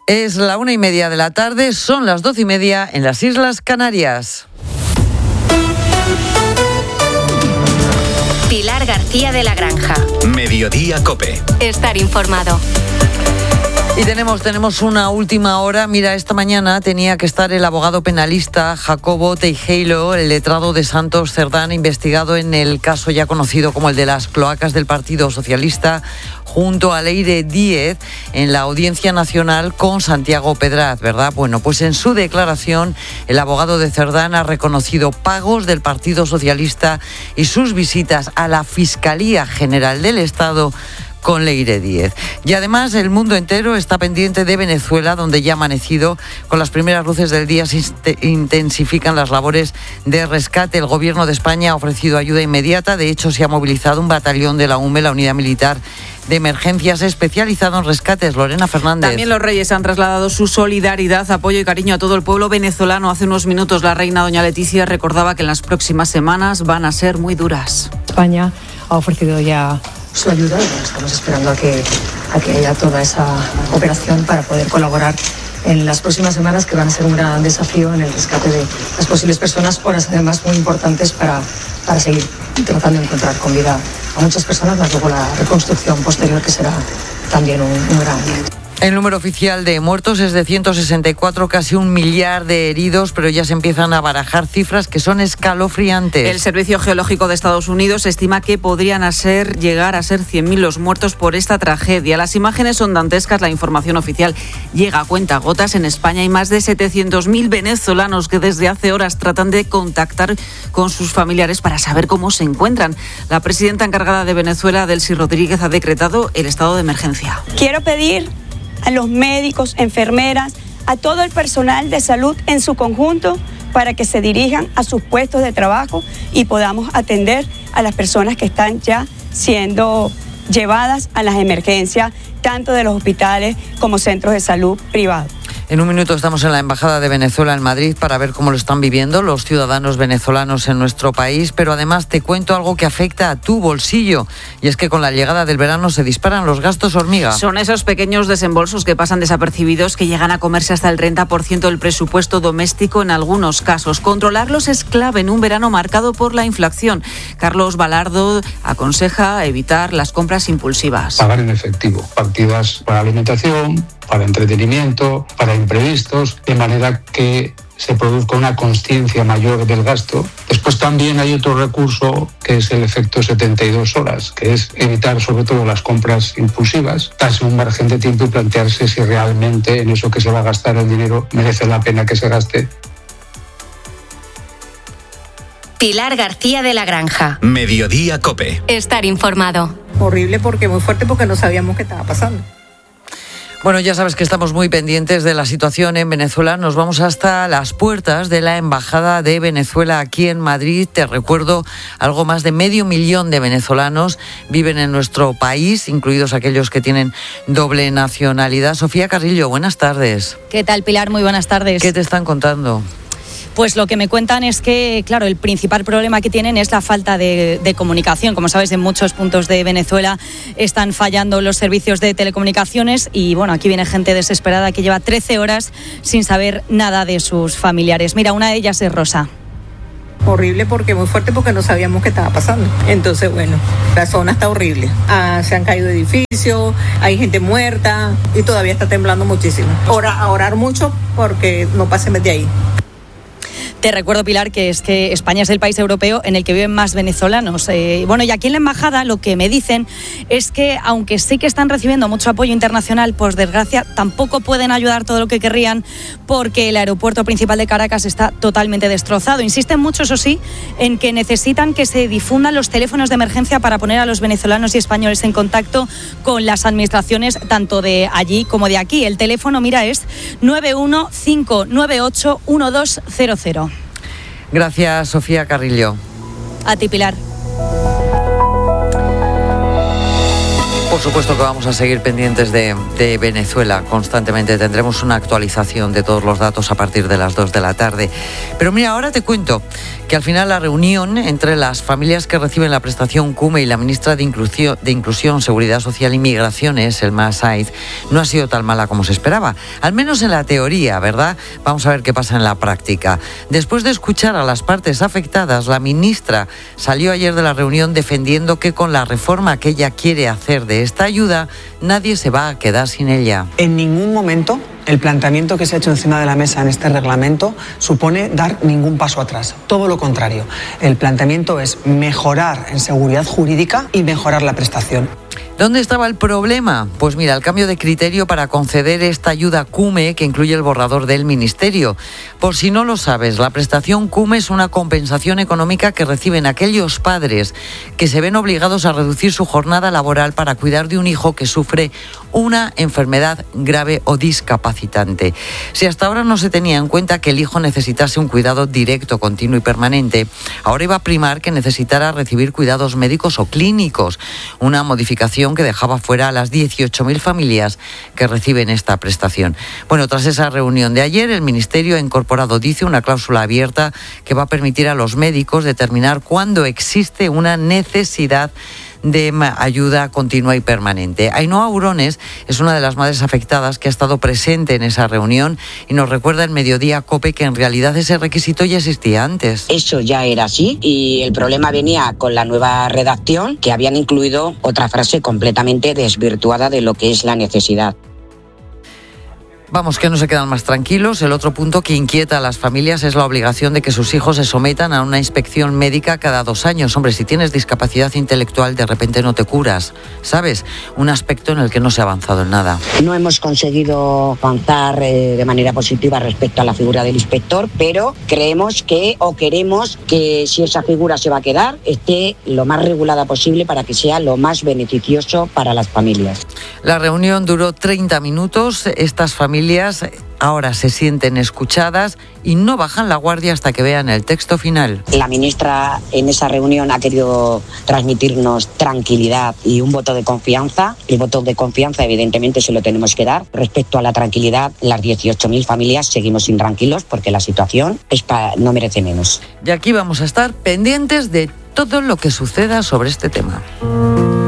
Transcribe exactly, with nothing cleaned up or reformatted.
Es la una y media de la tarde, son las doce y media en las Islas Canarias. Pilar García de la Granja. Mediodía COPE. Estar informado. Y tenemos, tenemos una última hora. Mira, esta mañana tenía que estar el abogado penalista Jacobo Teijeiro, el letrado de Santos Cerdán, investigado en el caso ya conocido como el de las cloacas del Partido Socialista, junto a Leire Díez, en la Audiencia Nacional con Santiago Pedraz, ¿verdad? Bueno, pues en su declaración, el abogado de Cerdán ha reconocido pagos del Partido Socialista y sus visitas a la Fiscalía General del Estado con Leire Díez. Y además el mundo entero está pendiente de Venezuela, donde ya ha amanecido. Con las primeras luces del día se intensifican las labores de rescate. El gobierno de España ha ofrecido ayuda inmediata. De hecho, se ha movilizado un batallón de la U M E, la Unidad Militar de Emergencias, especializado en rescates. Lorena Fernández. También los reyes han trasladado su solidaridad, apoyo y cariño a todo el pueblo venezolano. Hace unos minutos la reina doña Leticia recordaba que en las próximas semanas van a ser muy duras. España ha ofrecido ya su ayuda y estamos esperando a que, a que haya toda esa operación para poder colaborar en las próximas semanas, que van a ser un gran desafío en el rescate de las posibles personas, horas además muy importantes para, para seguir tratando de encontrar con vida a muchas personas, más luego la reconstrucción posterior, que será también un, un gran día. El número oficial de muertos es de ciento sesenta y cuatro, casi un millar de heridos, pero ya se empiezan a barajar cifras que son escalofriantes. El Servicio Geológico de Estados Unidos estima que podrían ser, llegar a ser cien mil los muertos por esta tragedia. Las imágenes son dantescas, la información oficial llega a cuentagotas. En España hay más de setecientos mil venezolanos que desde hace horas tratan de contactar con sus familiares para saber cómo se encuentran. La presidenta encargada de Venezuela, Delcy Rodríguez, ha decretado el estado de emergencia. Quiero pedir a los médicos, enfermeras, a todo el personal de salud en su conjunto para que se dirijan a sus puestos de trabajo y podamos atender a las personas que están ya siendo llevadas a las emergencias, tanto de los hospitales como centros de salud privados. En un minuto estamos en la Embajada de Venezuela en Madrid para ver cómo lo están viviendo los ciudadanos venezolanos en nuestro país, pero además te cuento algo que afecta a tu bolsillo, y es que con la llegada del verano se disparan los gastos hormiga. Son esos pequeños desembolsos que pasan desapercibidos, que llegan a comerse hasta el treinta por ciento del presupuesto doméstico en algunos casos. Controlarlos es clave en un verano marcado por la inflación. Carlos Balardo aconseja evitar las compras impulsivas. Pagar en efectivo, partidas para alimentación, para entretenimiento, para imprevistos, de manera que se produzca una consciencia mayor del gasto. Después también hay otro recurso que es el efecto setenta y dos horas, que es evitar sobre todo las compras impulsivas, darse un margen de tiempo y plantearse si realmente en eso que se va a gastar el dinero merece la pena que se gaste. Pilar García de la Granja. Mediodía COPE. Estar informado. Horrible, porque muy fuerte, porque no sabíamos qué estaba pasando. Bueno, ya sabes que estamos muy pendientes de la situación en Venezuela. Nos vamos hasta las puertas de la Embajada de Venezuela aquí en Madrid. Te recuerdo, algo más de medio millón de venezolanos viven en nuestro país, incluidos aquellos que tienen doble nacionalidad. Sofía Carrillo, buenas tardes. ¿Qué tal, Pilar? Muy buenas tardes. ¿Qué te están contando? Pues lo que me cuentan es que, claro, el principal problema que tienen es la falta de, de comunicación. Como sabes, en muchos puntos de Venezuela están fallando los servicios de telecomunicaciones y, bueno, aquí viene gente desesperada que lleva trece horas sin saber nada de sus familiares. Mira, una de ellas es Rosa. Horrible, porque muy fuerte, porque no sabíamos qué estaba pasando. Entonces, bueno, la zona está horrible. Ah, se han caído edificios, hay gente muerta y todavía está temblando muchísimo. Ora, a orar mucho porque no pasemos de ahí. Te recuerdo, Pilar, que es que España es el país europeo en el que viven más venezolanos. Eh, bueno, y aquí en la embajada lo que me dicen es que, aunque sí que están recibiendo mucho apoyo internacional, por desgracia tampoco pueden ayudar todo lo que querrían, porque el aeropuerto principal de Caracas está totalmente destrozado. Insisten mucho, eso sí, en que necesitan que se difundan los teléfonos de emergencia para poner a los venezolanos y españoles en contacto con las administraciones, tanto de allí como de aquí. El teléfono, mira, es nueve uno cinco nueve ocho uno dos cero cero. Gracias, Sofía Carrillo. A ti, Pilar. Por supuesto que vamos a seguir pendientes de, de Venezuela constantemente. Tendremos una actualización de todos los datos a partir de las dos de la tarde. Pero mira, ahora te cuento que al final la reunión entre las familias que reciben la prestación CUME y la ministra de Inclusión, de Inclusión Seguridad Social y Migraciones, Selma Saiz, no ha sido tan mala como se esperaba. Al menos en la teoría, ¿verdad? Vamos a ver qué pasa en la práctica. Después de escuchar a las partes afectadas, la ministra salió ayer de la reunión defendiendo que con la reforma que ella quiere hacer de esta ayuda, nadie se va a quedar sin ella. En ningún momento el planteamiento que se ha hecho encima de la mesa en este reglamento supone dar ningún paso atrás. Todo lo contrario. El planteamiento es mejorar en seguridad jurídica y mejorar la prestación. ¿Dónde estaba el problema? Pues mira, el cambio de criterio para conceder esta ayuda CUME que incluye el borrador del Ministerio. Por si no lo sabes, la prestación CUME es una compensación económica que reciben aquellos padres que se ven obligados a reducir su jornada laboral para cuidar de un hijo que sufre una enfermedad grave o discapacitante. Si hasta ahora no se tenía en cuenta que el hijo necesitase un cuidado directo, continuo y permanente, ahora iba a primar que necesitara recibir cuidados médicos o clínicos, una modificación que dejaba fuera a las dieciocho mil familias que reciben esta prestación. Bueno, tras esa reunión de ayer, el Ministerio ha incorporado, dice, una cláusula abierta que va a permitir a los médicos determinar cuándo existe una necesidad de ayuda continua y permanente. Ainhoa Urones es una de las madres afectadas que ha estado presente en esa reunión y nos recuerda en Mediodía COPE que en realidad ese requisito ya existía antes. Eso ya era así y el problema venía con la nueva redacción, que habían incluido otra frase completamente desvirtuada de lo que es la necesidad. Vamos, que no se quedan más tranquilos. El otro punto que inquieta a las familias es la obligación de que sus hijos se sometan a una inspección médica cada dos años. Hombre, si tienes discapacidad intelectual, de repente no te curas, ¿sabes? Un aspecto en el que no se ha avanzado en nada. No hemos conseguido avanzar eh, de manera positiva respecto a la figura del inspector, pero creemos que, o queremos que si esa figura se va a quedar, esté lo más regulada posible para que sea lo más beneficioso para las familias. La reunión duró treinta minutos. Estas familias ahora se sienten escuchadas y no bajan la guardia hasta que vean el texto final. La ministra en esa reunión ha querido transmitirnos tranquilidad y un voto de confianza. El voto de confianza evidentemente se lo tenemos que dar. Respecto a la tranquilidad, las dieciocho mil familias seguimos intranquilos porque la situación es pa- no merece menos. Y aquí vamos a estar pendientes de todo lo que suceda sobre este tema.